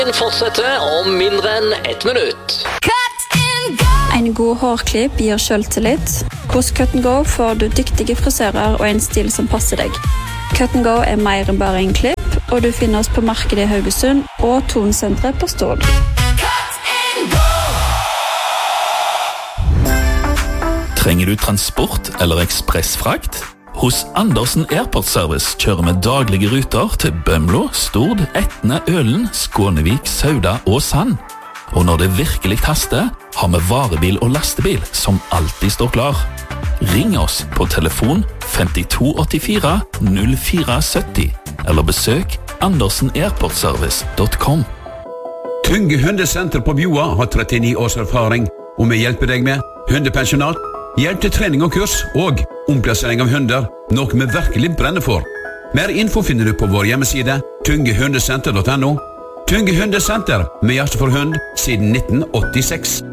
Fortsetter om mindre enn 1 minutt. En god hårklipp gir selvtillit. Hos Cut & Go får du dyktige frisører og en stil som passer deg. Cut & Go er mer enn bare en klipp, og du finner oss på markedet i Haugesund og Tonsenteret på Stord. Trenger du transport eller ekspressfrakt? Hos Andersen Airport Service kjører vi daglige ruter til Bømlo, Stord, Etne, Ølen, Skånevik, Sauda og Sand. Og når det virkelig haster, har vi varebil og lastebil som alltid står klar. Ring oss på telefon 5284 0470 eller besøk andersenairportservice.com. Tunge Hundesenter på Bjoa har 39 års erfaring, og vi hjelper deg med hundepensjonat, hjelp til trening og kurs og omplassering av hunder, noe vi virkelig brenner for. Mer info finner du på vår hjemmeside tungehundesenter.no. Tunge Hundesenter, med hjerte for hund siden 1986.